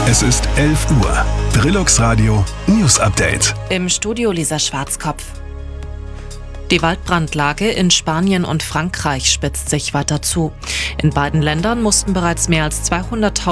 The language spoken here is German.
Es ist 11 Uhr. Brillux Radio News Update. Im Studio Lisa Schwarzkopf. Die Waldbrandlage in Spanien und Frankreich spitzt sich weiter zu. In beiden Ländern mussten bereits mehr als 200.000